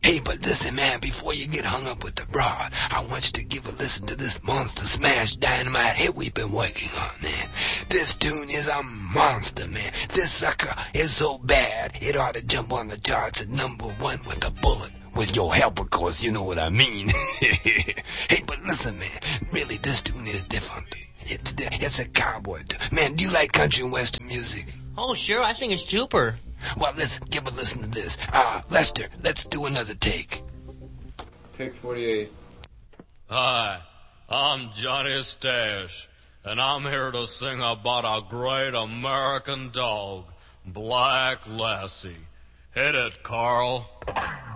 Hey, but listen, man, before you get hung up with the broad, I want you to give a listen to this Monster Smash Dynamite hit we've been working on, man. This tune is a monster, man. This sucker is so bad, it ought to jump on the charts at #1 with a bullet. With your help, of course, you know what I mean. Hey, but listen, man, really, this tune is different. It's a cowboy tune. Man, do you like country and western music? Oh, sure, I think it's super. Well, listen, give a listen to this. Lester, let's do another take. Take 48. Hi, I'm Johnny Stash, and I'm here to sing about a great American dog, Black Lassie. Hit it, Carl.